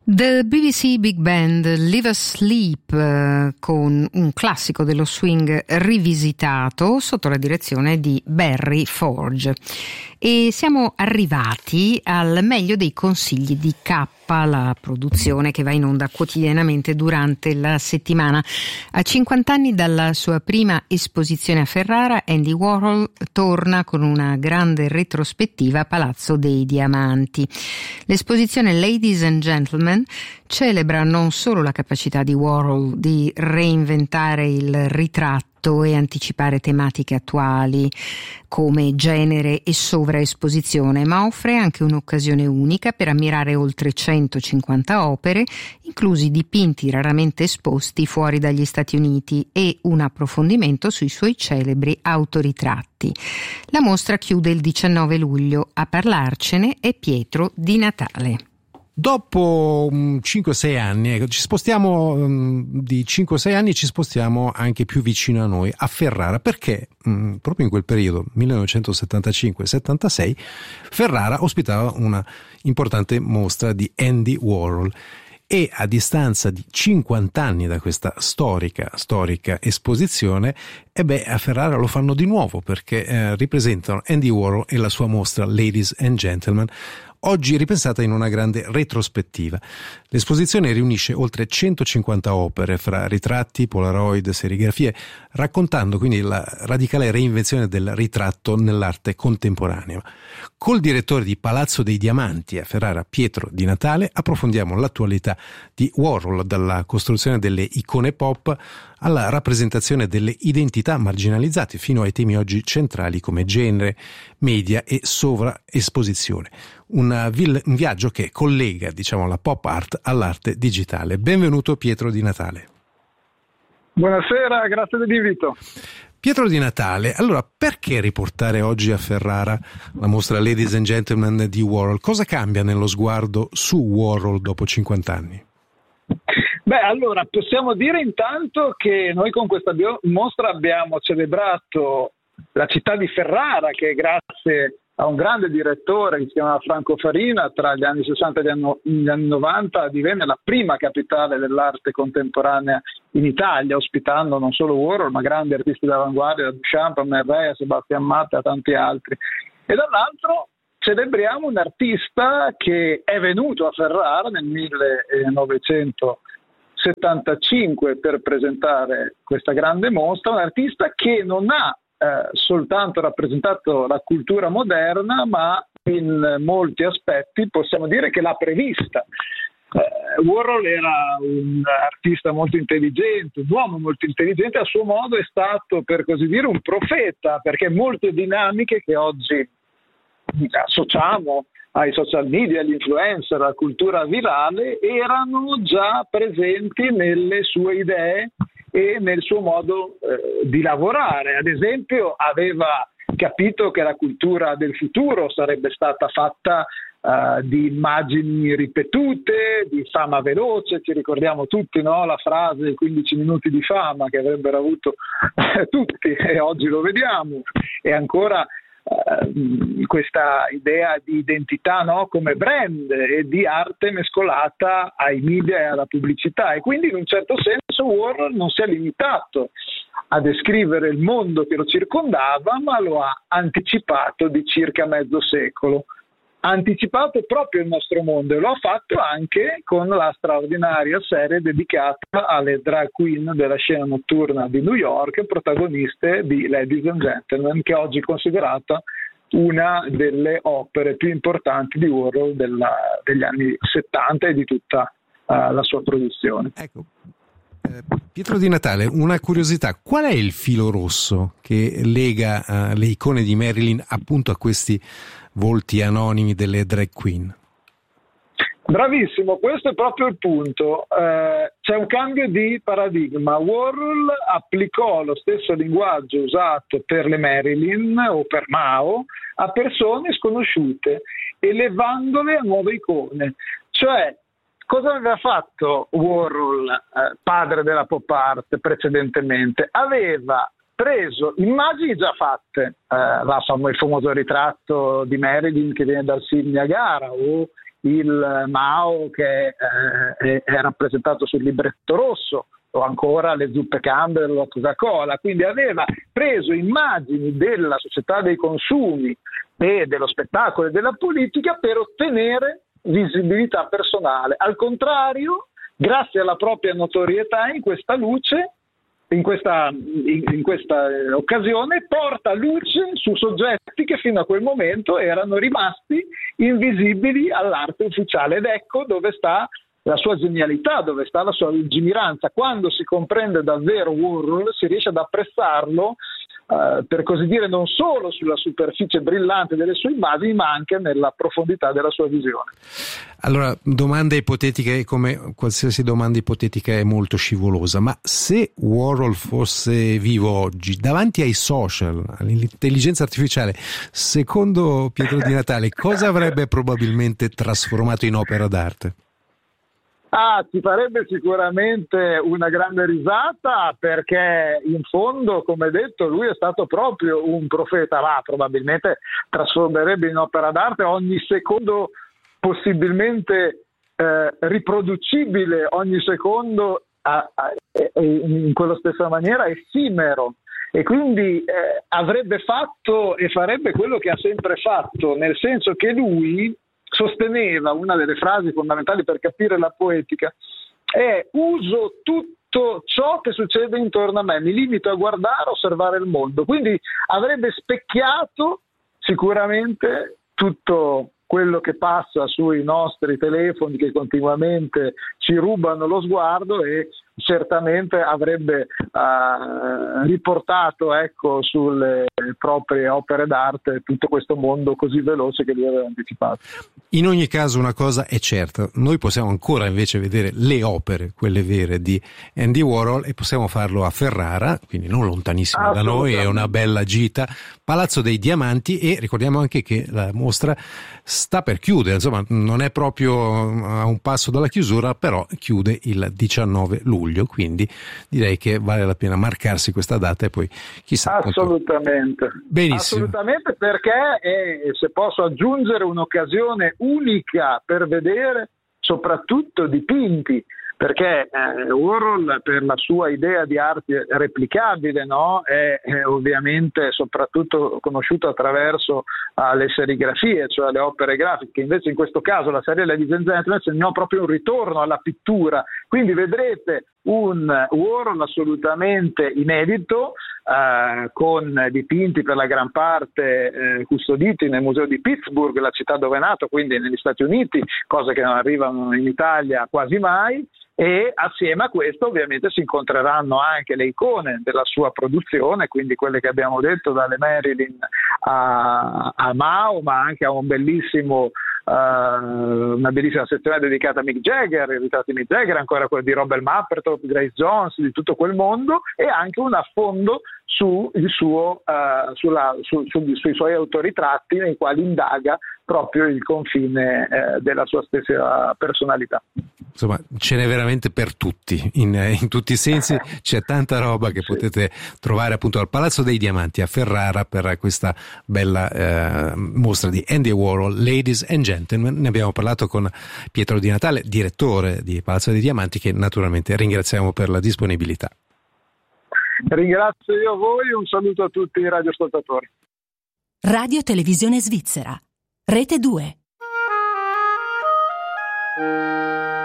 The BBC Big Band, Live Asleep, con un classico dello swing rivisitato sotto la direzione di Barry Forge. E siamo arrivati al meglio dei consigli di K, la produzione che va in onda quotidianamente durante la settimana. A 50 anni dalla sua prima esposizione a Ferrara, Andy Warhol torna con una grande retrospettiva a Palazzo dei Diamanti. L'esposizione Ladies and Gentlemen celebra non solo la capacità di Warhol di reinventare il ritratto e anticipare tematiche attuali come genere e sovraesposizione, ma offre anche un'occasione unica per ammirare oltre 150 opere, inclusi dipinti raramente esposti fuori dagli Stati Uniti, e un approfondimento sui suoi celebri autoritratti. La mostra chiude il 19 luglio. A parlarcene è Pietro Di Natale. Dopo 5-6 anni, ci spostiamo di 5-6 anni, ci spostiamo anche più vicino a noi, a Ferrara, perché proprio in quel periodo, 1975-76, Ferrara ospitava una importante mostra di Andy Warhol. E a distanza di 50 anni da questa storica esposizione, a Ferrara lo fanno di nuovo, perché ripresentano Andy Warhol e la sua mostra Ladies and Gentlemen, oggi ripensata in una grande retrospettiva. L'esposizione riunisce oltre 150 opere fra ritratti, polaroid, serigrafie, raccontando quindi la radicale reinvenzione del ritratto nell'arte contemporanea. Col direttore di Palazzo dei Diamanti a Ferrara, Pietro Di Natale, approfondiamo l'attualità di Warhol, dalla costruzione delle icone pop alla rappresentazione delle identità marginalizzate, fino ai temi oggi centrali come genere, media e sovraesposizione. Un viaggio che collega, la pop art all'arte digitale. Benvenuto Pietro Di Natale. Buonasera, grazie dell'invito. Pietro Di Natale, allora perché riportare oggi a Ferrara la mostra Ladies and Gentlemen di Warhol? Cosa cambia nello sguardo su Warhol dopo 50 anni? Allora, possiamo dire intanto che noi con questa mostra abbiamo celebrato la città di Ferrara, che grazie a un grande direttore che si chiama Franco Farina, tra gli anni 60 e gli anni 90 divenne la prima capitale dell'arte contemporanea in Italia, ospitando non solo Warhol, ma grandi artisti d'avanguardia, da Duchamp a Man Ray, a Sebastian Matta, a tanti altri. E dall'altro celebriamo un artista che è venuto a Ferrara nel 1975 per presentare questa grande mostra, un artista che non ha soltanto rappresentato la cultura moderna, ma in molti aspetti possiamo dire che l'ha prevista. Warhol era un artista molto intelligente, un uomo molto intelligente, a suo modo è stato, per così dire, un profeta, perché molte dinamiche che oggi associamo ai social media, agli influencer, alla cultura virale, erano già presenti nelle sue idee e nel suo modo di lavorare. Ad esempio, aveva capito che la cultura del futuro sarebbe stata fatta di immagini ripetute, di fama veloce. Ci ricordiamo tutti, no? La frase 15 minuti di fama che avrebbero avuto tutti, e oggi lo vediamo. E ancora questa idea di identità, no? Come brand, e di arte mescolata ai media e alla pubblicità, e quindi in un certo senso Warhol non si è limitato a descrivere il mondo che lo circondava, ma lo ha anticipato di circa mezzo secolo. Ha anticipato proprio il nostro mondo, e lo ha fatto anche con la straordinaria serie dedicata alle drag queen della scena notturna di New York, protagoniste di Ladies and Gentlemen, che oggi è considerata una delle opere più importanti di Warhol degli anni 70 e di tutta la sua produzione. Ecco, Pietro Di Natale, una curiosità: qual è il filo rosso che lega le icone di Marilyn appunto a questi volti anonimi delle drag queen? Bravissimo, questo è proprio il punto. C'è un cambio di paradigma. Warhol applicò lo stesso linguaggio usato per le Marilyn o per Mao a persone sconosciute, elevandole a nuove icone. Cioè, cosa aveva fatto Warhol, padre della pop art, precedentemente? Aveva preso immagini già fatte, il famoso ritratto di Marilyn che viene dal Sil Niagara, o il Mao che è rappresentato sul libretto rosso, o ancora le zuppe Campbell o la Coca-Cola. Quindi aveva preso immagini della società dei consumi e dello spettacolo e della politica per ottenere visibilità personale. Al contrario, grazie alla propria notorietà, in questa luce, in questa occasione, porta luce su soggetti che fino a quel momento erano rimasti invisibili all'arte ufficiale. Ed ecco dove sta la sua genialità, dove sta la sua lungimiranza. Quando si comprende davvero Warhol, si riesce ad apprezzarlo, per così dire, non solo sulla superficie brillante delle sue immagini, ma anche nella profondità della sua visione. Allora, domanda ipotetica, e come qualsiasi domanda ipotetica è molto scivolosa, ma se Warhol fosse vivo oggi, davanti ai social, all'intelligenza artificiale, secondo Pietro Di Natale, cosa avrebbe probabilmente trasformato in opera d'arte? Ci farebbe sicuramente una grande risata, perché in fondo, come detto, lui è stato proprio un profeta. Probabilmente trasformerebbe in opera d'arte ogni secondo possibilmente riproducibile, ogni secondo in quella stessa maniera effimero, e quindi avrebbe fatto e farebbe quello che ha sempre fatto, nel senso che lui sosteneva, una delle frasi fondamentali per capire la poetica è: uso tutto ciò che succede intorno a me, mi limito a guardare, osservare il mondo. Quindi avrebbe specchiato sicuramente tutto quello che passa sui nostri telefoni, che continuamente ci rubano lo sguardo, e certamente avrebbe riportato, ecco, sulle proprie opere d'arte tutto questo mondo così veloce che lui aveva anticipato. In ogni caso una cosa è certa: noi possiamo ancora invece vedere le opere, quelle vere, di Andy Warhol, e possiamo farlo a Ferrara, quindi non lontanissimo da noi, è una bella gita, Palazzo dei Diamanti, e ricordiamo anche che la mostra sta per chiudere, insomma non è proprio a un passo dalla chiusura, però chiude il 19 luglio, quindi direi che vale la pena marcarsi questa data e poi chissà. Assolutamente. Benissimo. Assolutamente, perché se posso aggiungere, un'occasione unica per vedere soprattutto dipinti, perché Warhol, per la sua idea di arte replicabile, no, è ovviamente soprattutto conosciuto attraverso le serigrafie, cioè le opere grafiche. Invece in questo caso la serie Ladies and Gentlemen segnò proprio un ritorno alla pittura, quindi vedrete un Warhol assolutamente inedito, con dipinti per la gran parte custoditi nel museo di Pittsburgh, la città dove è nato, quindi negli Stati Uniti, cose che non arrivano in Italia quasi mai. E assieme a questo ovviamente si incontreranno anche le icone della sua produzione, quindi quelle che abbiamo detto, dalle Marilyn a Mao, ma anche a una bellissima sezione dedicata a Mick Jagger, i ritratti di Mick Jagger, ancora quello di Robert Mapplethorpe, Grace Jones, di tutto quel mondo, e anche un affondo sui suoi autoritratti, nei quali indaga proprio il confine della sua stessa personalità. Insomma, ce n'è veramente per tutti, in tutti i sensi. C'è tanta roba che potete trovare appunto al Palazzo dei Diamanti a Ferrara per questa bella mostra di Andy Warhol, Ladies and Gentlemen. Ne abbiamo parlato con Pietro Di Natale, direttore di Palazzo dei Diamanti, che naturalmente ringraziamo per la disponibilità. Ringrazio io voi, un saluto a tutti i radioascoltatori. Radio Televisione Svizzera, Rete 2.